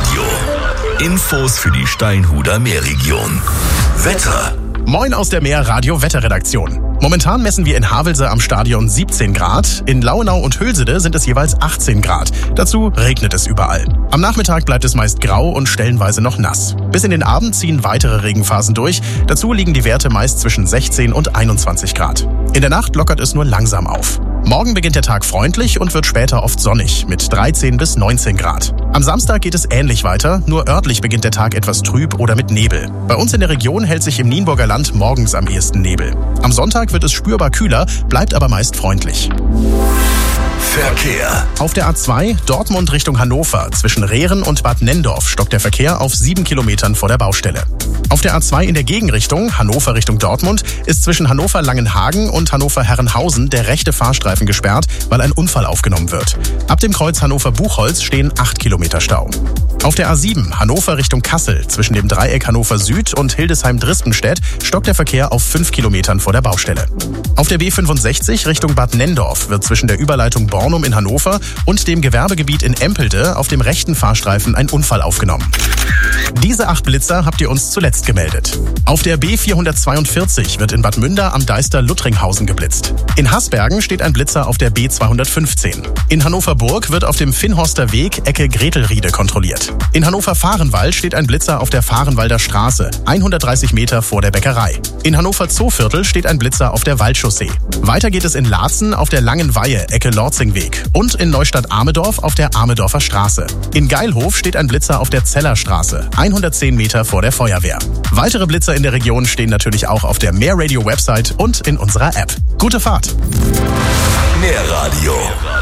Meerradio. Infos für die Steinhuder Meerregion. Wetter. Moin aus der Meerradio-Wetterredaktion. Momentan messen wir in Havelse am Stadion 17 Grad. In Lauenau und Hülsede sind es jeweils 18 Grad. Dazu regnet es überall. Am Nachmittag bleibt es meist grau und stellenweise noch nass. Bis in den Abend ziehen weitere Regenphasen durch. Dazu liegen die Werte meist zwischen 16 und 21 Grad. In der Nacht lockert es nur langsam auf. Morgen beginnt der Tag freundlich und wird später oft sonnig mit 13 bis 19 Grad. Am Samstag geht es ähnlich weiter, nur örtlich beginnt der Tag etwas trüb oder mit Nebel. Bei uns in der Region hält sich im Nienburger Land morgens am ehesten Nebel. Am Sonntag wird es spürbar kühler, bleibt aber meist freundlich. Verkehr. Auf der A2 Dortmund Richtung Hannover zwischen Rehren und Bad Nenndorf stockt der Verkehr auf 7 Kilometern vor der Baustelle. Auf der A2 in der Gegenrichtung Hannover Richtung Dortmund ist zwischen Hannover-Langenhagen und Hannover-Herrenhausen der rechte Fahrstreifen gesperrt, weil ein Unfall aufgenommen wird. Ab dem Kreuz Hannover-Buchholz stehen 8 Kilometer Stau. Auf der A7 Hannover Richtung Kassel zwischen dem Dreieck Hannover Süd und Hildesheim-Drispenstedt stockt der Verkehr auf 5 Kilometern vor der Baustelle. Auf der B65 Richtung Bad Nenndorf wird zwischen der Überleitung Bornum in Hannover und dem Gewerbegebiet in Empelde auf dem rechten Fahrstreifen ein Unfall aufgenommen. Diese 8 Blitzer habt ihr uns zuletzt gemeldet. Auf der B442 wird in Bad Münder am Deister-Luttringhausen geblitzt. In Hasbergen steht ein Blitzer auf der B215. In Hannover-Burg wird auf dem Finnhorster Weg Ecke Gretelriede kontrolliert. In Hannover-Fahrenwald steht ein Blitzer auf der Fahrenwalder Straße, 130 Meter vor der Bäckerei. In Hannover-Zooviertel steht ein Blitzer auf der Waldchaussee. Weiter geht es in Laatzen auf der Langen Weihe, Ecke Lorzingweg und in Neustadt-Amedorf auf der Amedorfer Straße. In Geilhof steht ein Blitzer auf der Zellerstraße, 110 Meter vor der Feuerwehr. Weitere Blitzer in der Region stehen natürlich auch auf der Meerradio-Website und in unserer App. Gute Fahrt! Meerradio.